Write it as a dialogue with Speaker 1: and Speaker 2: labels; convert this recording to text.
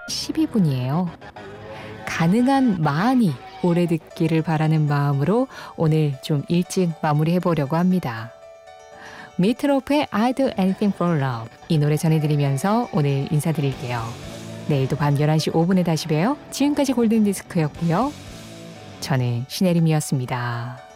Speaker 1: 12분이에요. 가능한 많이 오래 듣기를 바라는 마음으로 오늘 좀 일찍 마무리해보려고 합니다. 미트로프의 I'd Do Anything for Love 이 노래 전해드리면서 오늘 인사드릴게요. 내일도 밤 11시 5분에 다시 봬요. 지금까지 골든디스크였고요. 저는 신혜림이었습니다.